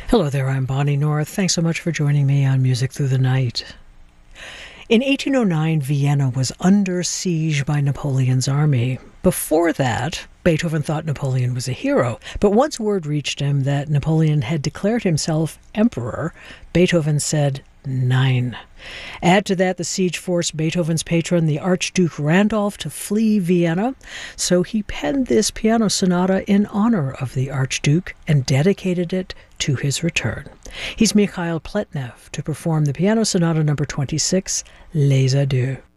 Hello there, I'm Bonnie North. Thanks so much for joining me on Music Through the Night. In 1809, Vienna was under siege by Napoleon's army. Before that, Beethoven thought Napoleon was a hero, but once word reached him that Napoleon had declared himself emperor, Beethoven said, "Nein." Add to that the siege forced Beethoven's patron, the Archduke Randolph, to flee Vienna, so he penned this piano sonata in honor of the Archduke and dedicated it to his return. He's Mikhail Pletnev to perform the piano sonata number 26, Les Adieux.